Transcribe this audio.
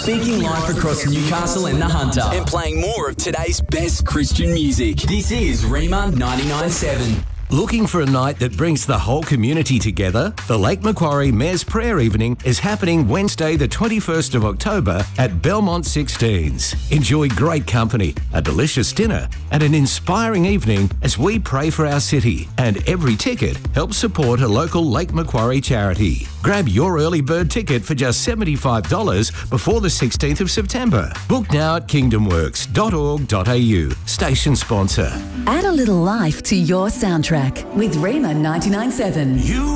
speaking live across Newcastle and the Hunter and playing more of today's best Christian music. This is Rema 99.7. Looking for a night that brings the whole community together? The Lake Macquarie Mayor's Prayer Evening is happening Wednesday the 21st of October at Belmont 16s. Enjoy great company, a delicious dinner and an inspiring evening as we pray for our city, and every ticket helps support a local Lake Macquarie charity. Grab your early bird ticket for just $75 before the 16th of September. Book now at kingdomworks.org.au. Station sponsor. Add a little life to your soundtrack with Rema 99.7.